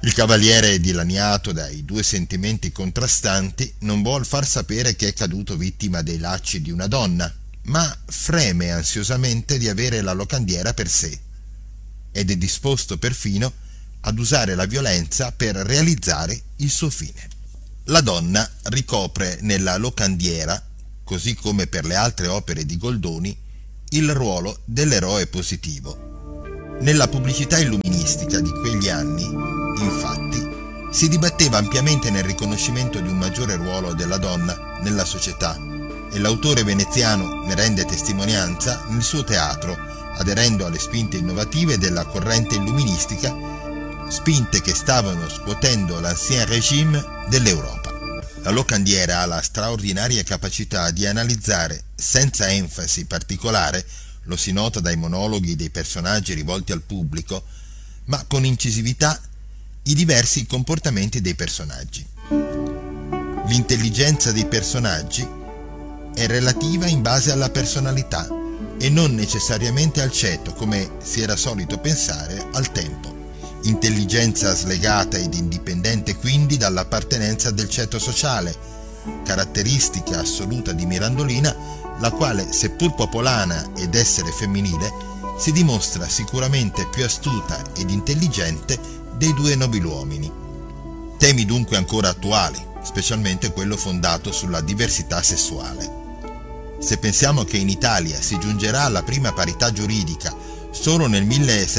Il cavaliere, dilaniato dai due sentimenti contrastanti, non vuol far sapere che è caduto vittima dei lacci di una donna, ma freme ansiosamente di avere la locandiera per sé, ed è disposto perfino ad usare la violenza per realizzare il suo fine. La donna ricopre nella locandiera, così come per le altre opere di Goldoni, il ruolo dell'eroe positivo. Nella pubblicità illuministica di quegli anni, infatti, si dibatteva ampiamente nel riconoscimento di un maggiore ruolo della donna nella società, e l'autore veneziano ne rende testimonianza nel suo teatro, aderendo alle spinte innovative della corrente illuministica, spinte che stavano scuotendo l'ancien régime dell'Europa. La locandiera ha la straordinaria capacità di analizzare senza enfasi particolare, lo si nota dai monologhi dei personaggi rivolti al pubblico, ma con incisività, i diversi comportamenti dei personaggi. L'intelligenza dei personaggi è relativa in base alla personalità e non necessariamente al ceto, come si era solito pensare al tempo. Intelligenza slegata ed indipendente quindi dall'appartenenza del ceto sociale, caratteristica assoluta di Mirandolina, la quale, seppur popolana ed essere femminile, si dimostra sicuramente più astuta ed intelligente dei due nobiluomini. Temi dunque ancora attuali, specialmente quello fondato sulla diversità sessuale. Se pensiamo che in Italia si giungerà alla prima parità giuridica solo nel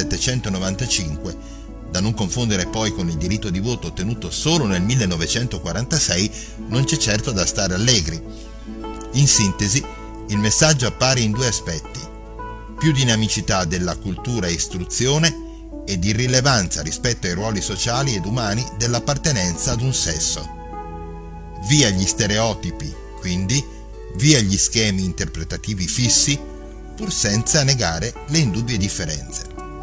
1795, da non confondere poi con il diritto di voto ottenuto solo nel 1946, non c'è certo da stare allegri. In sintesi, il messaggio appare in due aspetti: più dinamicità della cultura e istruzione ed irrilevanza rispetto ai ruoli sociali ed umani dell'appartenenza ad un sesso. Via gli stereotipi, quindi, via gli schemi interpretativi fissi, pur senza negare le indubbie differenze.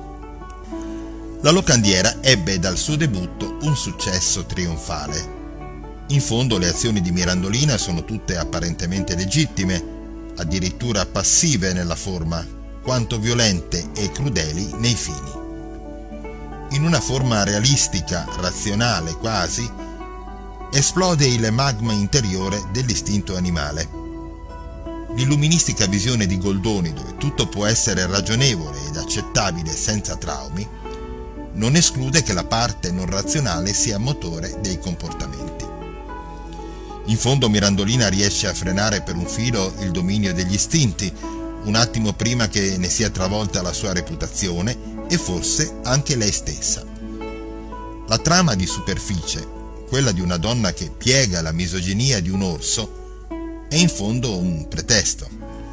La locandiera ebbe dal suo debutto un successo trionfale. In fondo le azioni di Mirandolina sono tutte apparentemente legittime, addirittura passive nella forma, quanto violente e crudeli nei fini. In una forma realistica, razionale quasi, esplode il magma interiore dell'istinto animale. L'illuministica visione di Goldoni, dove tutto può essere ragionevole ed accettabile senza traumi, non esclude che la parte non razionale sia motore dei comportamenti. In fondo Mirandolina riesce a frenare per un filo il dominio degli istinti, un attimo prima che ne sia travolta la sua reputazione e forse anche lei stessa. La trama di superficie, quella di una donna che piega la misoginia di un orso, è in fondo un pretesto.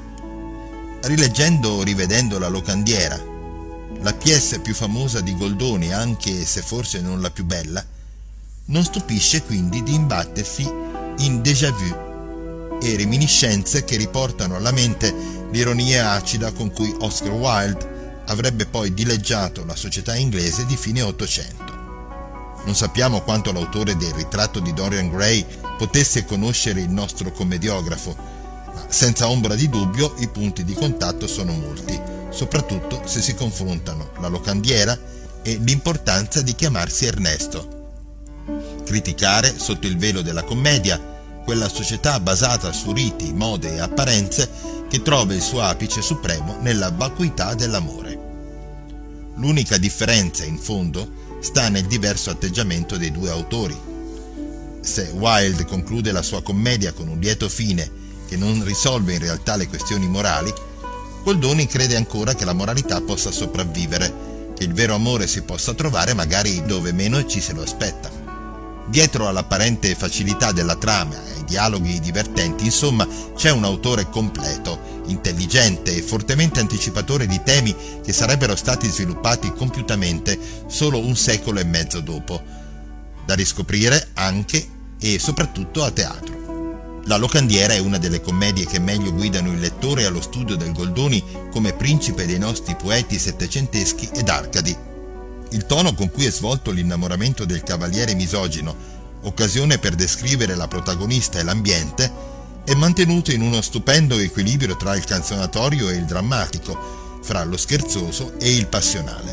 Rileggendo o rivedendo La locandiera, la pièce più famosa di Goldoni, anche se forse non la più bella, non stupisce quindi di imbattersi in déjà vu e reminiscenze che riportano alla mente l'ironia acida con cui Oscar Wilde avrebbe poi dileggiato la società inglese di fine Ottocento. Non sappiamo quanto l'autore del Ritratto di Dorian Gray potesse conoscere il nostro commediografo, ma senza ombra di dubbio i punti di contatto sono molti, soprattutto se si confrontano La locandiera e l'importanza di chiamarsi Ernesto. Criticare, sotto il velo della commedia, quella società basata su riti, mode e apparenze che trova il suo apice supremo nella vacuità dell'amore. L'unica differenza, in fondo, sta nel diverso atteggiamento dei due autori. Se Wilde conclude la sua commedia con un lieto fine che non risolve in realtà le questioni morali, Goldoni crede ancora che la moralità possa sopravvivere, che il vero amore si possa trovare magari dove meno ci se lo aspetta. Dietro all'apparente facilità della trama e ai dialoghi divertenti, insomma, c'è un autore completo, intelligente e fortemente anticipatore di temi che sarebbero stati sviluppati compiutamente solo un secolo e mezzo dopo, da riscoprire anche e soprattutto a teatro. La locandiera è una delle commedie che meglio guidano il lettore allo studio del Goldoni come principe dei nostri poeti settecenteschi ed arcadi. Il tono con cui è svolto l'innamoramento del cavaliere misogino, occasione per descrivere la protagonista e l'ambiente, è mantenuto in uno stupendo equilibrio tra il canzonatorio e il drammatico, fra lo scherzoso e il passionale.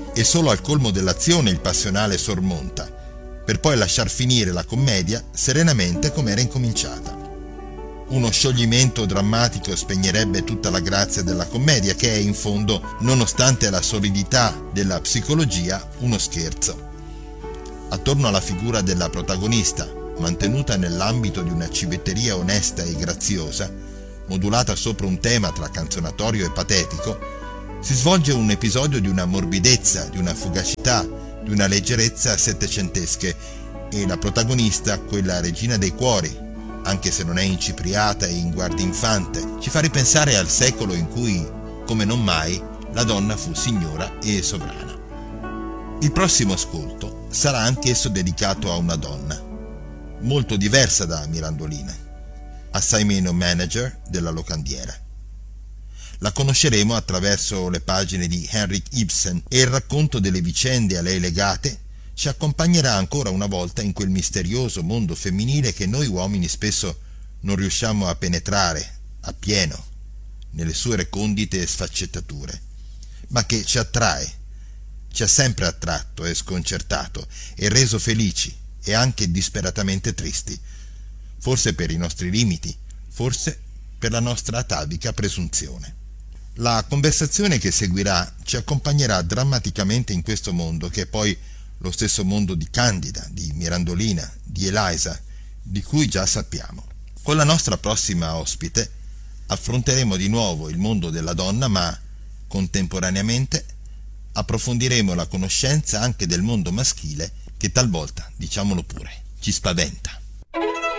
e solo al colmo dell'azione il passionale sormonta, per poi lasciar finire la commedia serenamente come era incominciata. Uno scioglimento drammatico spegnerebbe tutta la grazia della commedia, che è in fondo, nonostante la solidità della psicologia, uno scherzo. Attorno alla figura della protagonista, mantenuta nell'ambito di una civetteria onesta e graziosa, modulata sopra un tema tra canzonatorio e patetico, si svolge un episodio di una morbidezza, di una fugacità, di una leggerezza settecentesche, e la protagonista, quella regina dei cuori, anche se non è incipriata e in guardinfante, ci fa ripensare al secolo in cui, come non mai, la donna fu signora e sovrana. Il prossimo ascolto sarà anch'esso dedicato a una donna, molto diversa da Mirandolina, assai meno manager della locandiera. La conosceremo attraverso le pagine di Henrik Ibsen, e il racconto delle vicende a lei legate ci accompagnerà ancora una volta in quel misterioso mondo femminile che noi uomini spesso non riusciamo a penetrare appieno nelle sue recondite sfaccettature, ma che ci attrae, ci ha sempre attratto e sconcertato e reso felici e anche disperatamente tristi, forse per i nostri limiti, forse per la nostra atavica presunzione. La conversazione che seguirà ci accompagnerà drammaticamente in questo mondo, che è poi lo stesso mondo di Candida, di Mirandolina, di Eliza, di cui già sappiamo. Con la nostra prossima ospite affronteremo di nuovo il mondo della donna, ma contemporaneamente approfondiremo la conoscenza anche del mondo maschile, che talvolta, diciamolo pure, ci spaventa.